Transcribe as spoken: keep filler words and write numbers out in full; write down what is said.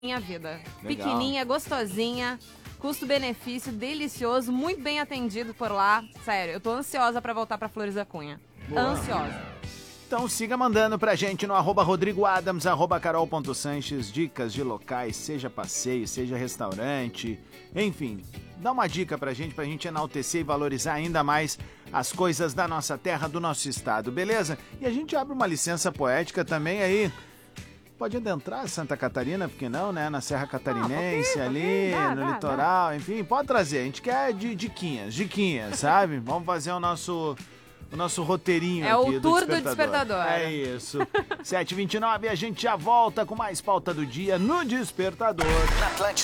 minha vida. Legal. Pequenininha, gostosinha, custo-benefício, delicioso, muito bem atendido por lá. Sério, eu tô ansiosa pra voltar pra Flores da Cunha. Boa. Ansiosa. Então siga mandando pra gente no arroba Rodrigo Adams, arroba Carol ponto Sanches, dicas de locais, seja passeio, seja restaurante, enfim, dá uma dica pra gente, pra gente enaltecer e valorizar ainda mais as coisas da nossa terra, do nosso estado, beleza? E a gente abre uma licença poética também aí, pode adentrar Santa Catarina, porque não, né? Na Serra Catarinense, ah, ali, dá, no dá, litoral, dá. Enfim, pode trazer, a gente quer de diquinhas, diquinhas, sabe? Vamos fazer o nosso... O nosso roteirinho é aqui o do tour Despertador. do Despertador. É isso. sete e vinte e nove, a gente já volta com mais pauta do dia no Despertador.